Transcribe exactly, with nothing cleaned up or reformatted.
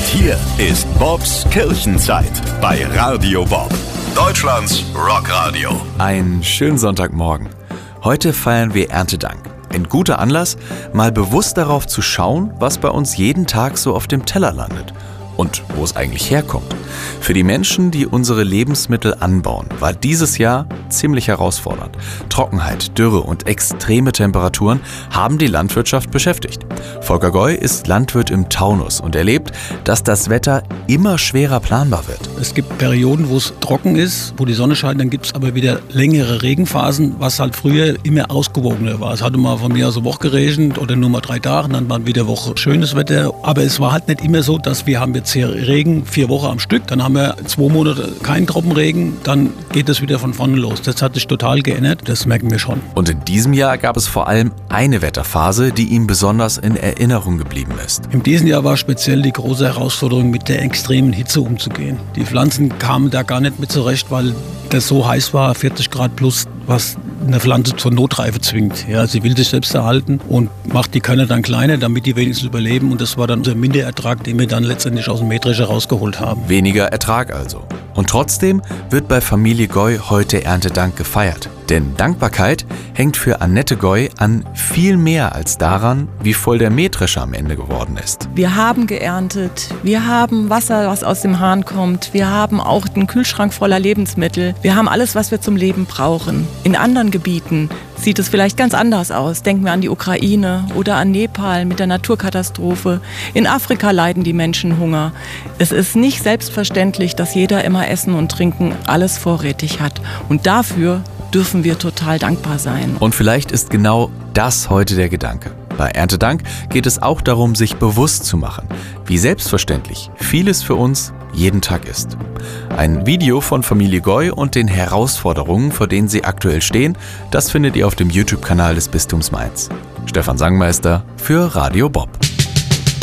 Hier ist Bobs Kirchenzeit bei Radio Bob, Deutschlands Rockradio. Einen schönen Sonntagmorgen. Heute feiern wir Erntedank. Ein guter Anlass, mal bewusst darauf zu schauen, was bei uns jeden Tag so auf dem Teller landet und wo es eigentlich herkommt. Für die Menschen, die unsere Lebensmittel anbauen, war dieses Jahr ziemlich herausfordernd. Trockenheit, Dürre und extreme Temperaturen haben die Landwirtschaft beschäftigt. Volker Goy ist Landwirt im Taunus und erlebt, dass das Wetter immer schwerer planbar wird. Es gibt Perioden, wo es trocken ist, wo die Sonne scheint, dann gibt es aber wieder längere Regenphasen, was halt früher immer ausgewogener war. Es hatte mal von mir aus eine Woche geregnet oder nur mal drei Tage, dann war wieder eine Woche schönes Wetter. Aber es war halt nicht immer so, dass wir haben jetzt hier Regen vier Wochen am Stück, dann haben wir zwei Monate keinen Tropfenregen, dann geht es wieder von vorne los. Das hat sich total geändert, das merken wir schon. Und in diesem Jahr gab es vor allem eine Wetterphase, die ihm besonders in Erinnerung geblieben ist. In diesem Jahr war speziell die große Herausforderung, mit der extremen Hitze umzugehen. Die Pflanzen kamen da gar nicht mit zurecht, weil das so heiß war, vierzig Grad plus, was eine Pflanze zur Notreife zwingt. Ja, sie will sich selbst erhalten und macht die Körner dann kleiner, damit die wenigstens überleben. Und das war dann unser Minderertrag, den wir dann letztendlich aus dem Mähdrescher rausgeholt haben. Weniger Ertrag also. Und trotzdem wird bei Familie Goy heute Erntedank gefeiert. Denn Dankbarkeit hängt für Annette Goy an viel mehr als daran, wie voll der Mähdrescher am Ende geworden ist. Wir haben geerntet, wir haben Wasser, was aus dem Hahn kommt, wir haben auch einen Kühlschrank voller Lebensmittel, wir haben alles, was wir zum Leben brauchen. In anderen Gebieten sieht es vielleicht ganz anders aus. Denken wir an die Ukraine oder an Nepal mit der Naturkatastrophe. In Afrika leiden die Menschen Hunger. Es ist nicht selbstverständlich, dass jeder immer Essen und Trinken alles vorrätig hat. Und dafür dürfen wir total dankbar sein. Und vielleicht ist genau das heute der Gedanke. Bei Erntedank geht es auch darum, sich bewusst zu machen, wie selbstverständlich vieles für uns jeden Tag ist. Ein Video von Familie Goy und den Herausforderungen, vor denen sie aktuell stehen, das findet ihr auf dem YouTube-Kanal des Bistums Mainz. Stefan Sangmeister für Radio Bob.